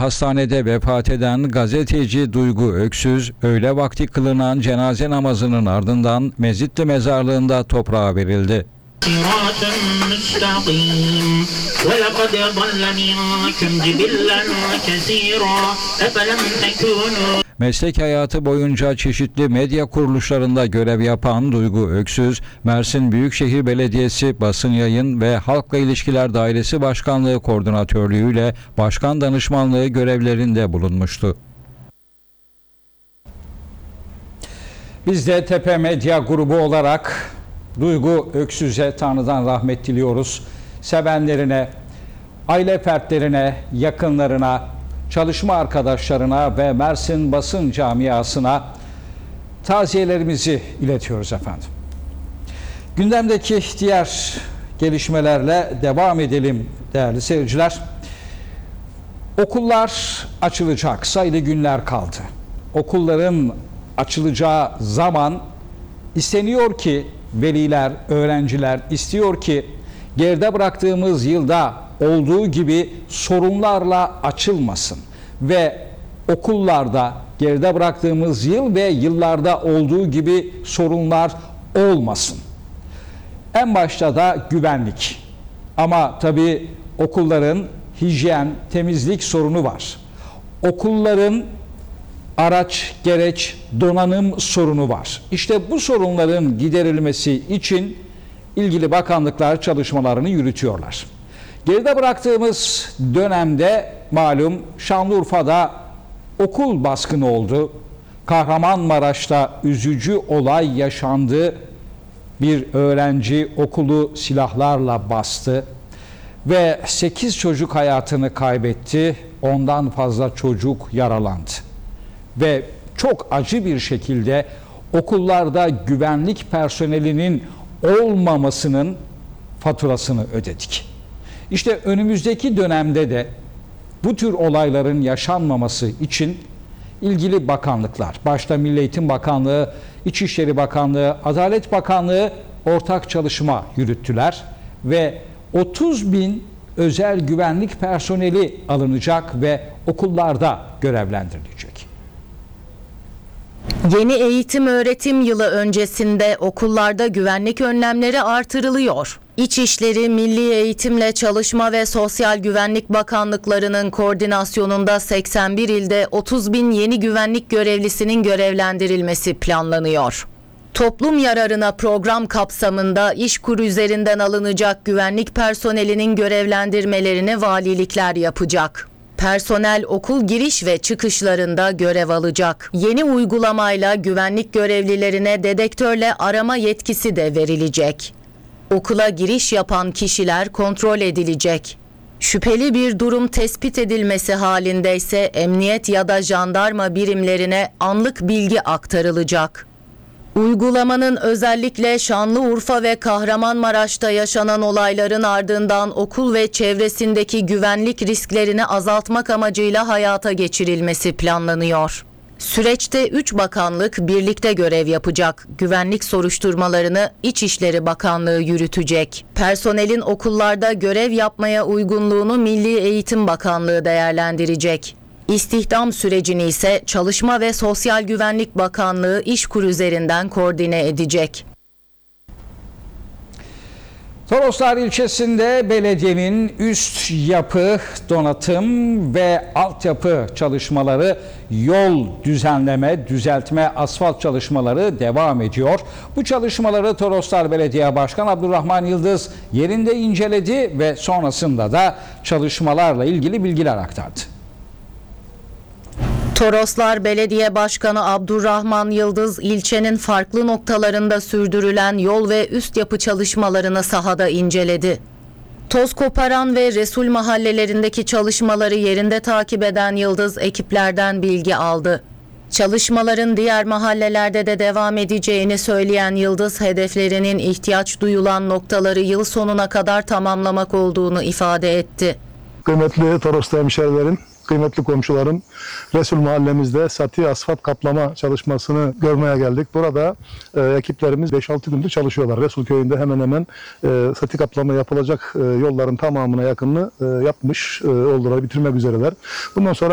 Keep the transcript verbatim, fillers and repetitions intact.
hastanede vefat eden gazeteci Duygu Öksüz, öğle vakti kılınan cenaze namazının ardından Mezitli mezarlığında toprağa verildi. Meslek hayatı boyunca çeşitli medya kuruluşlarında görev yapan Duygu Öksüz, Mersin Büyükşehir Belediyesi Basın Yayın ve Halkla İlişkiler Dairesi Başkanlığı Koordinatörlüğüyle Başkan Danışmanlığı görevlerinde bulunmuştu. Biz de Tepe Medya Grubu olarak Duygu Öksüz'e Tanrı'dan rahmet diliyoruz. Sevenlerine, aile fertlerine, yakınlarına, çalışma arkadaşlarına ve Mersin basın camiasına taziyelerimizi iletiyoruz efendim. Gündemdeki diğer gelişmelerle devam edelim değerli seyirciler. Okullar açılacak, sayılı günler kaldı. Okulların açılacağı zaman isteniyor ki veliler, öğrenciler istiyor ki geride bıraktığımız yılda olduğu gibi sorunlarla açılmasın ve okullarda geride bıraktığımız yıl ve yıllarda olduğu gibi sorunlar olmasın. En başta da güvenlik. Ama tabii okulların hijyen, temizlik sorunu var. Okulların araç, gereç, donanım sorunu var. İşte bu sorunların giderilmesi için ilgili bakanlıklar çalışmalarını yürütüyorlar. Geride bıraktığımız dönemde malum Şanlıurfa'da okul baskını oldu. Kahramanmaraş'ta üzücü olay yaşandı. Bir öğrenci okulu silahlarla bastı ve sekiz çocuk hayatını kaybetti. Ondan fazla çocuk yaralandı. Ve çok acı bir şekilde okullarda güvenlik personelinin olmamasının faturasını ödedik. İşte önümüzdeki dönemde de bu tür olayların yaşanmaması için ilgili bakanlıklar, başta Milli Eğitim Bakanlığı, İçişleri Bakanlığı, Adalet Bakanlığı ortak çalışma yürüttüler ve otuz bin özel güvenlik personeli alınacak ve okullarda görevlendirilecek. Yeni eğitim öğretim yılı öncesinde okullarda güvenlik önlemleri artırılıyor. İçişleri, Milli Eğitimle Çalışma ve Sosyal Güvenlik Bakanlıklarının koordinasyonunda seksen bir ilde otuz bin yeni güvenlik görevlisinin görevlendirilmesi planlanıyor. Toplum yararına program kapsamında İşkur üzerinden alınacak güvenlik personelinin görevlendirmelerini valilikler yapacak. Personel okul giriş ve çıkışlarında görev alacak. Yeni uygulamayla güvenlik görevlilerine dedektörle arama yetkisi de verilecek. Okula giriş yapan kişiler kontrol edilecek. Şüpheli bir durum tespit edilmesi halinde ise emniyet ya da jandarma birimlerine anlık bilgi aktarılacak. Uygulamanın özellikle Şanlıurfa ve Kahramanmaraş'ta yaşanan olayların ardından okul ve çevresindeki güvenlik risklerini azaltmak amacıyla hayata geçirilmesi planlanıyor. Süreçte üç bakanlık birlikte görev yapacak. Güvenlik soruşturmalarını İçişleri Bakanlığı yürütecek. Personelin okullarda görev yapmaya uygunluğunu Milli Eğitim Bakanlığı değerlendirecek. İstihdam sürecini ise Çalışma ve Sosyal Güvenlik Bakanlığı İşkur üzerinden koordine edecek. Toroslar ilçesinde belediyenin üst yapı, donatım ve altyapı çalışmaları, yol düzenleme, düzeltme, asfalt çalışmaları devam ediyor. Bu çalışmaları Toroslar Belediye Başkanı Abdurrahman Yıldız yerinde inceledi ve sonrasında da çalışmalarla ilgili bilgiler aktardı. Toroslar Belediye Başkanı Abdurrahman Yıldız, ilçenin farklı noktalarında sürdürülen yol ve üst yapı çalışmalarını sahada inceledi. Tozkoparan ve Resul mahallelerindeki çalışmaları yerinde takip eden Yıldız, ekiplerden bilgi aldı. Çalışmaların diğer mahallelerde de devam edeceğini söyleyen Yıldız, hedeflerinin ihtiyaç duyulan noktaları yıl sonuna kadar tamamlamak olduğunu ifade etti. Kıymetli Toroslu hemşehrilerin, kıymetli komşularım, Resul mahallemizde sati asfalt kaplama çalışmasını görmeye geldik. Burada e, ekiplerimiz beş altı gündür çalışıyorlar. Resul köyünde hemen hemen e, sati kaplama yapılacak e, yolların tamamına yakınını e, yapmış e, oldular, bitirmek üzereler. Bundan sonra